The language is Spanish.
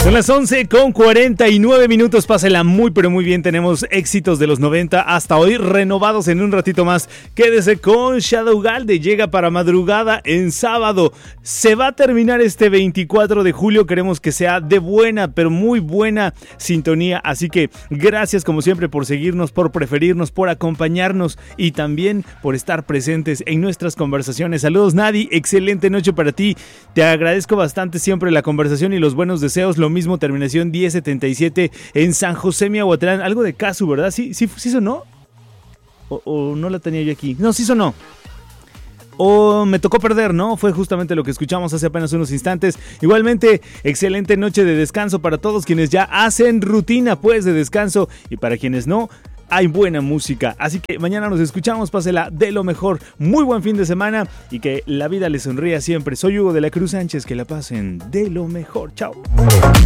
Son las 11:49. Pásela muy pero muy bien. Tenemos éxitos de los 90 hasta hoy renovados en un ratito más. Quédese con Shadow Galde. Llega para madrugada en sábado. Se va a terminar este 24 de julio. Queremos que sea de buena, pero muy buena sintonía. Así que gracias como siempre por seguirnos, por preferirnos, por acompañarnos y también por estar presentes en nuestras conversaciones. Saludos, Nadi. Excelente noche para ti. Te agradezco bastante siempre la conversación y los buenos deseos. Lo mismo, terminación 1077 en San José, Miahuatlán. Algo de Casu, ¿verdad? ¿Sí sonó? ¿O no la tenía yo aquí? No, sí sonó. O me tocó perder, ¿no? Fue justamente lo que escuchamos hace apenas unos instantes. Igualmente, excelente noche de descanso para todos quienes ya hacen rutina, pues, de descanso. Y para quienes no, hay buena música. Así que mañana nos escuchamos, pásela de lo mejor. Muy buen fin de semana y que la vida les sonría siempre. Soy Hugo de la Cruz Sánchez, que la pasen de lo mejor. Chao.